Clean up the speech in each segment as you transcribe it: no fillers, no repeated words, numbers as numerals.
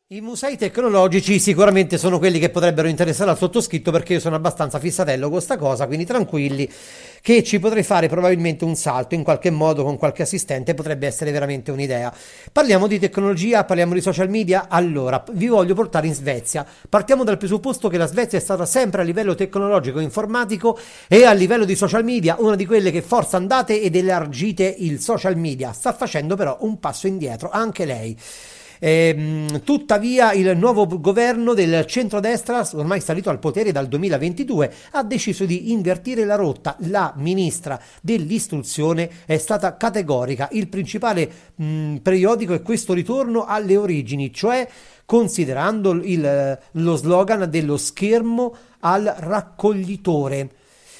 I musei tecnologici sicuramente sono quelli che potrebbero interessare al sottoscritto perché io sono abbastanza fissatello con sta cosa, quindi tranquilli che ci potrei fare probabilmente un salto in qualche modo con qualche assistente, potrebbe essere veramente un'idea. Parliamo di tecnologia, parliamo di social media, allora vi voglio portare in Svezia. Partiamo dal presupposto che la Svezia è stata sempre a livello tecnologico, informatico e a livello di social media una di quelle che forza andate ed elargite il social media. Sta facendo però un passo indietro anche lei. Tuttavia il nuovo governo del centrodestra, ormai salito al potere dal 2022, ha deciso di invertire la rotta. La ministra dell'istruzione è stata categorica: il principale periodico è questo ritorno alle origini, cioè considerando lo slogan dello schermo al raccoglitore.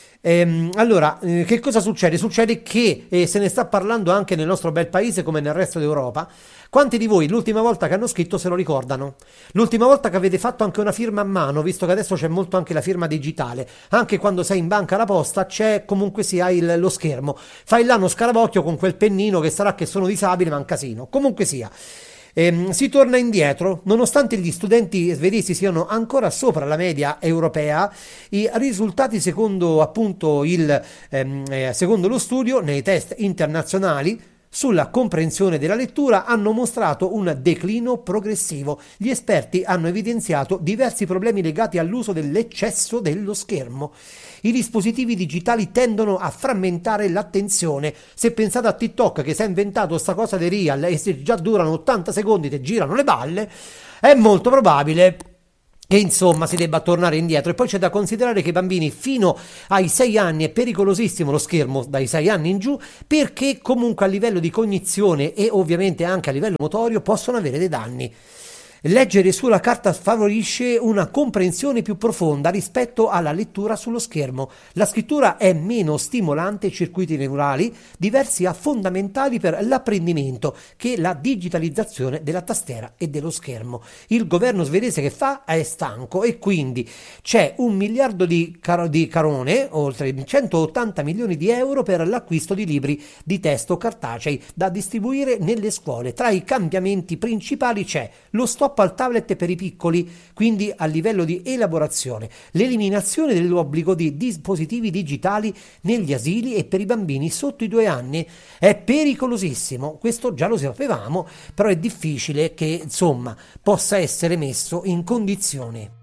Che cosa succede? Succede che se ne sta parlando anche nel nostro bel paese come nel resto d'Europa. Quanti di voi l'ultima volta che hanno scritto se lo ricordano? L'ultima volta che avete fatto anche una firma a mano, visto che adesso c'è molto anche la firma digitale, anche quando sei in banca alla posta c'è comunque sia lo schermo. Fai là uno scarabocchio con quel pennino che sarà che sono disabile, ma è un casino. Comunque sia. Si torna indietro, nonostante gli studenti svedesi siano ancora sopra la media europea, i risultati secondo appunto secondo lo studio nei test internazionali sulla comprensione della lettura hanno mostrato un declino progressivo. Gli esperti hanno evidenziato diversi problemi legati all'uso dell'eccesso dello schermo. I dispositivi digitali tendono a frammentare l'attenzione. Se pensate a TikTok che si è inventato sta cosa dei real e se già durano 80 secondi ti girano le balle, è molto probabile che insomma si debba tornare indietro. E poi c'è da considerare che i bambini fino ai 6 anni è pericolosissimo lo schermo dai 6 anni in giù, perché comunque a livello di cognizione e ovviamente anche a livello motorio possono avere dei danni. Leggere sulla carta favorisce una comprensione più profonda rispetto alla lettura sullo schermo. La scrittura è meno stimolante ai circuiti neurali diversi a fondamentali per l'apprendimento che la digitalizzazione della tastiera e dello schermo. Il governo svedese che fa? È stanco e quindi c'è 1 miliardo di carone, oltre 180 milioni di euro per l'acquisto di libri di testo cartacei da distribuire nelle scuole. Tra i cambiamenti principali c'è lo stop al tablet per i piccoli, quindi a livello di elaborazione, l'eliminazione dell'obbligo di dispositivi digitali negli asili e per i bambini sotto i 2 anni. È pericolosissimo, questo già lo sapevamo, però è difficile che insomma possa essere messo in condizione.